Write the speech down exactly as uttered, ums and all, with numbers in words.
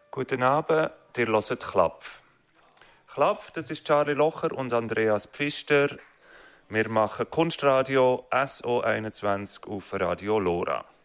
Guten Abend, ihr hört Klapf. Klapf, das ist Charlie Locher und Andreas Pfister. Wir machen Kunstradio S O einundzwanzig auf Radio Lora.